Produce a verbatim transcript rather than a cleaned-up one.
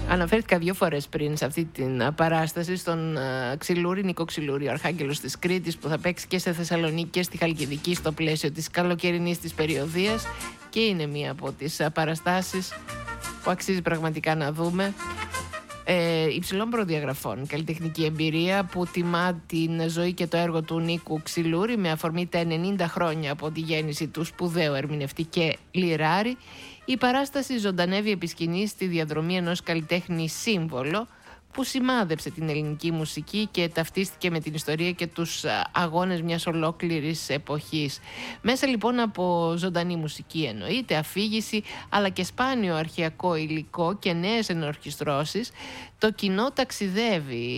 Αναφέρθηκα δύο φορές πριν σε αυτή την παράσταση στον Ξυλούρη, Νίκο Ξυλούρη, ο Αρχάγγελος της Κρήτης, που θα παίξει και σε Θεσσαλονίκη και στη Χαλκιδική στο πλαίσιο της καλοκαιρινής της περιοδίας, και είναι μία από τις παραστάσεις που αξίζει πραγματικά να δούμε. Ε, υψηλών προδιαγραφών, καλλιτεχνική εμπειρία που τιμά την ζωή και το έργο του Νίκου Ξυλούρη με αφορμή τα ενενήντα χρόνια από τη γέννηση του σπουδαίου ερμηνευτή και λιράρη. Η παράσταση ζωντανεύει επί σκηνής στη διαδρομή ενός καλλιτέχνη σύμβολο που σημάδεψε την ελληνική μουσική και ταυτίστηκε με την ιστορία και τους αγώνες μιας ολόκληρης εποχής. Μέσα λοιπόν από ζωντανή μουσική εννοείται, αφήγηση, αλλά και σπάνιο αρχαιακό υλικό και νέες ενορχιστρώσεις, το κοινό ταξιδεύει